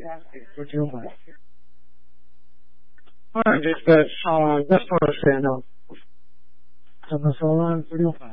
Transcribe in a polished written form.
二这个上这多少钱呢？怎么说呢？600。